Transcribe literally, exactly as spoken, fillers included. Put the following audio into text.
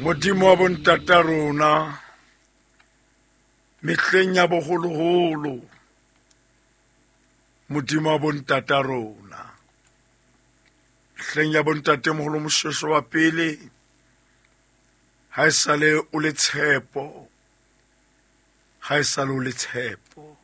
Modimo wa bontata rona mehleng ya boholoholo, Modimo wa bontata rona mehleng ya bontate moholo Moshweshwe wa pele, ha esale o le tshepo, ha esale o le tshepo.